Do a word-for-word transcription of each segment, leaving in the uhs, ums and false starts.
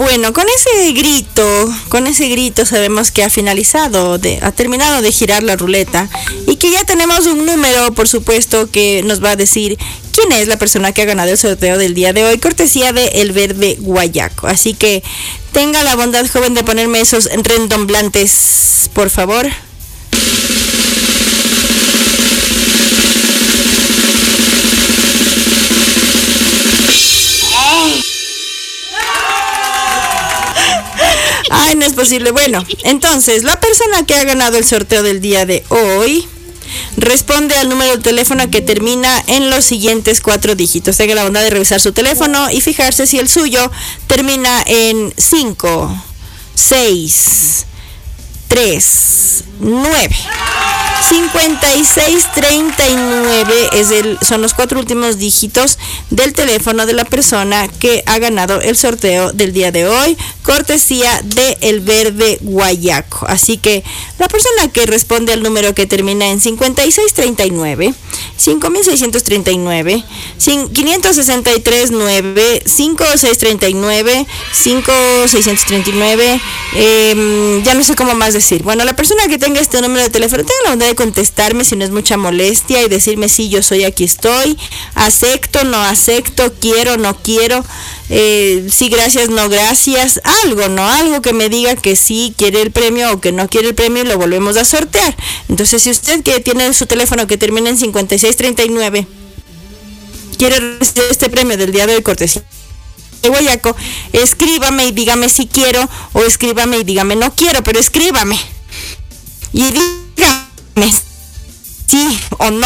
Bueno, con ese grito, con ese grito sabemos que ha finalizado, de, ha terminado de girar la ruleta y que ya tenemos un número, por supuesto, que nos va a decir quién es la persona que ha ganado el sorteo del día de hoy, cortesía de El Verde Guayaco. Así que tenga la bondad, joven, de ponerme esos redomblantes, por favor. Ay, no es posible. Bueno, entonces, la persona que ha ganado el sorteo del día de hoy responde al número de teléfono que termina en los siguientes cuatro dígitos. Tenga la bondad de revisar su teléfono y fijarse si el suyo termina en cinco, seis, tres, nueve. cincuenta y seis treinta y nueve es el, son los cuatro últimos dígitos del teléfono de la persona que ha ganado el sorteo del día de hoy, cortesía de El Verde Guayaco. Así que la persona que responde al número que termina en cincuenta y seis treinta y nueve, cinco mil seiscientos treinta y nueve, quinientos sesenta y tres nueve, cinco mil seiscientos treinta y nueve, cinco mil seiscientos treinta y nueve, eh, ya no sé cómo más decir. Bueno, la persona que tenga este número de teléfono, tenga la bondad de contestarme si no es mucha molestia y decirme si yo soy, aquí estoy, acepto, no acepto, quiero, no quiero, eh, sí, gracias, no gracias, algo, ¿no? Algo que me diga que sí quiere el premio o que no quiere el premio y lo volvemos a sortear. Entonces, si usted que tiene su teléfono que termina en cincuenta y seis treinta y nueve quiere recibir este premio del día de hoy, cortesía de Guayaco, escríbame y dígame si quiero, o escríbame y dígame no quiero, pero escríbame y dígame sí o no.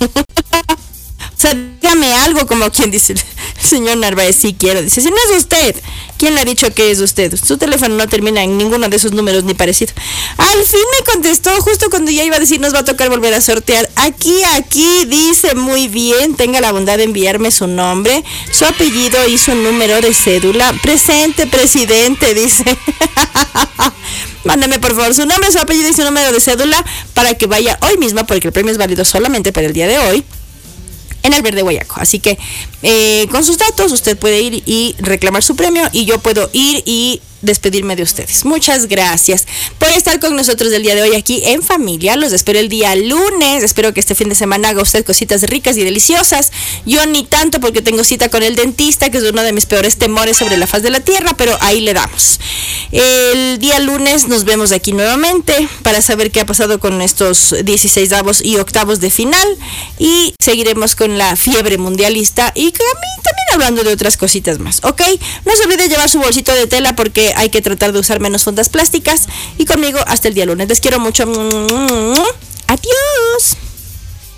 O sea, dígame algo, como quien dice el señor Narváez, sí quiero. Dice, si no es usted, ¿quién le ha dicho que es usted? Su teléfono no termina en ninguno de esos números ni parecido. Al fin me contestó justo cuando ya iba a decir nos va a tocar volver a sortear. Aquí, aquí, dice muy bien, tenga la bondad de enviarme su nombre, su apellido y su número de cédula. Presente, presidente, dice. Mándame por favor su nombre, su apellido y su número de cédula para que vaya hoy mismo, porque el premio es válido solamente para el día de hoy, en El Verde Guayaco. Así que eh, con sus datos usted puede ir y reclamar su premio y yo puedo ir y despedirme de ustedes. Muchas gracias por estar con nosotros el día de hoy aquí en familia. Los espero el día lunes. Espero que este fin de semana haga usted cositas ricas y deliciosas. Yo ni tanto, porque tengo cita con el dentista, que es uno de mis peores temores sobre la faz de la tierra, pero ahí le damos. El día lunes nos vemos aquí nuevamente para saber qué ha pasado con estos dieciséis avos y octavos de final, y seguiremos con la fiebre mundialista y también hablando de otras cositas más, ¿ok? No se olvide llevar su bolsito de tela, porque hay que tratar de usar menos fundas plásticas. Y conmigo hasta el día lunes. Les quiero mucho. Adiós.